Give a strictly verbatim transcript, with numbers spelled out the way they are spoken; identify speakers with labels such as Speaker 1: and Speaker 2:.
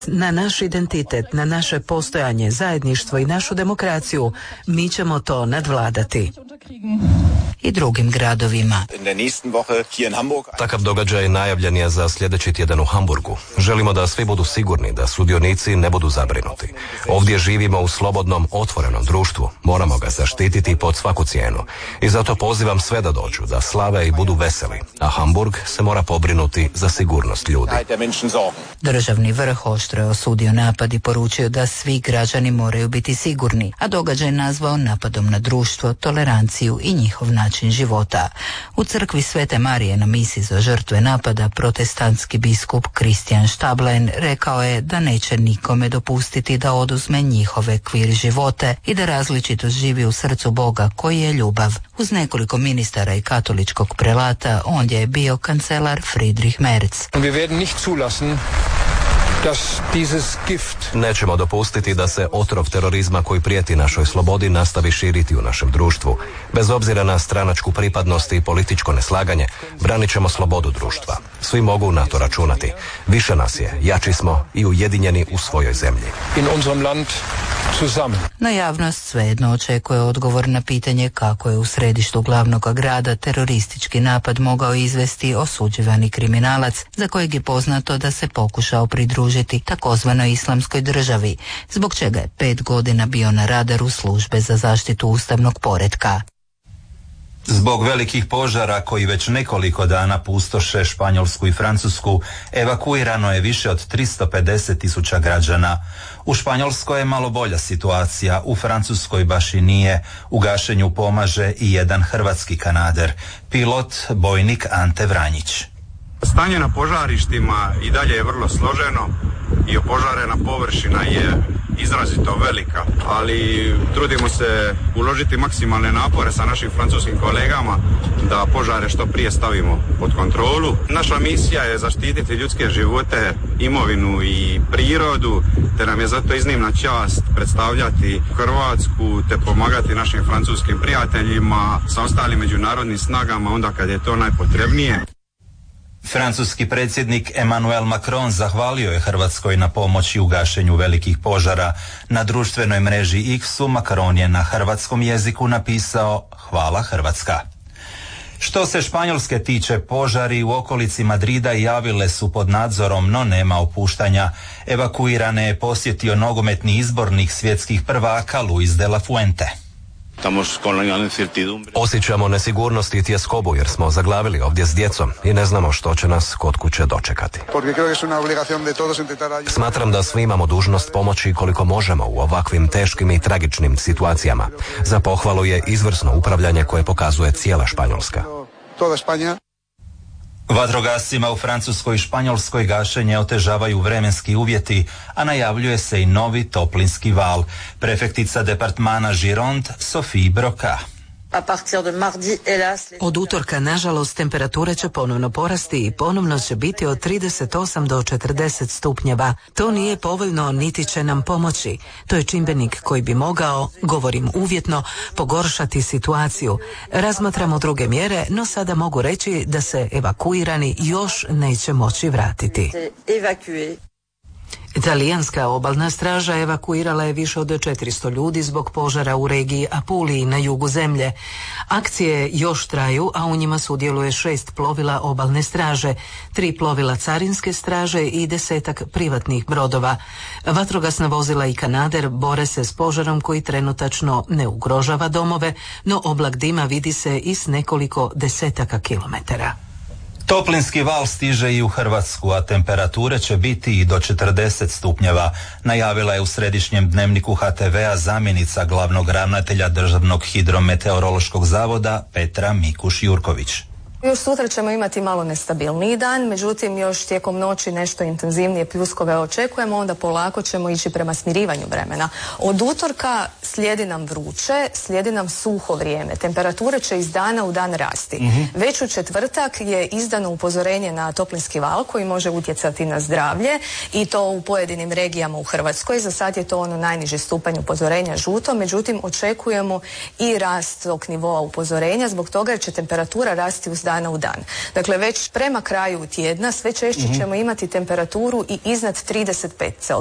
Speaker 1: na naš identitet, na naše postojanje, zajedništvo i našu demokraciju, mi ćemo to nadvladati. I drugim gradovima.
Speaker 2: Takav događaj najavljen je za sljedeći tjedan u Hamburgu. Želimo da svi budu sigurni, da sudionici ne budu zabrinuti. Ovdje živimo u slobodnom, otvorenom društvu. Moramo ga zaštititi pod svaku cijenu. I zato pozivam sve da dođu, da slave i budu veseli. A Hamburg se mora pobrinuti za sigurnost ljudi.
Speaker 1: Državni vrh oštro je osudio napad i poručio da svi građani moraju biti sigurni, a događaj nazvao napadom na društvo, toleranciju i njihov način života. U crkvi Svete Marije na misi za žrtve napada protestantski biskup Christian Stablein rekao je da neće nikome dopustiti da oduzme njihove kvir živote i da različitost živi u srcu Boga koji je ljubav. Uz nekoliko ministara i katoličkog prelata ondje je bio kancelar Friedrich Merz.
Speaker 2: Nećemo dopustiti da se otrov terorizma koji prijeti našoj slobodi nastavi širiti u našem društvu. Bez obzira na stranačku pripadnost i političko neslaganje, branit ćemo slobodu društva. Svi mogu na to računati. Više nas je, jači smo i ujedinjeni u svojoj zemlji.
Speaker 1: No javnost svejedno očekuje odgovor na pitanje kako je u središtu glavnog grada teroristički napad mogao izvesti osuđivani kriminalac za kojeg je poznato da se pokušao pridružiti takozvanoj islamskoj državi, zbog čega je pet godina bio na radaru službe za zaštitu ustavnog poretka.
Speaker 3: Zbog velikih požara koji već nekoliko dana pustoše Španjolsku i Francusku, evakuirano je više od tristo pedeset tisuća građana. U Španjolskoj je malo bolja situacija, u Francuskoj baš i nije. U gašenju pomaže i jedan hrvatski kanader, pilot, bojnik Ante Vranjić.
Speaker 4: Stanje na požarištima i dalje je vrlo složeno i opožarena površina je izrazito velika, ali trudimo se uložiti maksimalne napore sa našim francuskim kolegama da požare što prije stavimo pod kontrolu. Naša misija je zaštititi ljudske živote, imovinu i prirodu, te nam je zato iznimna čast predstavljati Hrvatsku te pomagati našim francuskim prijateljima sa ostalim međunarodnim snagama onda kad je to najpotrebnije.
Speaker 3: Francuski predsjednik Emmanuel Macron zahvalio je Hrvatskoj na pomoći u gašenju velikih požara. Na društvenoj mreži X-u Macron je na hrvatskom jeziku napisao "Hvala Hrvatska". Što se Španjolske tiče, požari u okolici Madrida javile su pod nadzorom, no nema opuštanja. Evakuirane je posjetio nogometni izbornik svjetskih prvaka Luis de la Fuente.
Speaker 2: Osjećamo nesigurnost i tjeskobu jer smo zaglavili ovdje s djecom i ne znamo što će nas kod kuće dočekati. Smatram da svi imamo dužnost pomoći koliko možemo u ovakvim teškim i tragičnim situacijama. Za pohvalu je izvrsno upravljanje koje pokazuje cijela Španjolska.
Speaker 3: Vatrogascima u Francuskoj i Španjolskoj gašenje otežavaju vremenski uvjeti, a najavljuje se i novi toplinski val. Prefektica departmana Gironde, Sophie Broca.
Speaker 1: Od utorka, nažalost, temperature će ponovno porasti i ponovno će biti od trideset osam do četrdeset stupnjeva. To nije povoljno niti će nam pomoći. To je čimbenik koji bi mogao, govorim uvjetno, pogoršati situaciju. Razmatramo druge mjere, no sada mogu reći da se evakuirani još neće moći vratiti. Italijanska obalna straža evakuirala je više od četiristo ljudi zbog požara u regiji Apuliji na jugu zemlje. Akcije još traju, a u njima sudjeluje šest plovila obalne straže, tri plovila carinske straže i desetak privatnih brodova. Vatrogasna vozila i kanader bore se s požarom koji trenutačno ne ugrožava domove, no oblak dima vidi se i s nekoliko desetaka kilometara.
Speaker 3: Toplinski val stiže i u Hrvatsku, a temperature će biti i do četrdeset stupnjeva, najavila je u središnjem dnevniku H T V-a zamjenica glavnog ravnatelja Državnog hidrometeorološkog zavoda Petra Mikuš-Jurković.
Speaker 5: Još sutra ćemo imati malo nestabilniji dan, međutim još tijekom noći nešto intenzivnije pljuskove očekujemo, onda polako ćemo ići prema smirivanju vremena. Od utorka slijedi nam vruće, slijedi nam suho vrijeme. Temperature će iz dana u dan rasti. Mm-hmm. Već u četvrtak je izdano upozorenje na toplinski val koji može utjecati na zdravlje i to u pojedinim regijama u Hrvatskoj. Za sad je to ono najniži stupanj upozorenja žuto, međutim očekujemo i rast tog nivoa upozorenja zbog toga jer će temperatura rasti uz dan dana u dan. Dakle, već prema kraju tjedna sve češće mm-hmm. ćemo imati temperaturu i iznad trideset pet Celzijusova.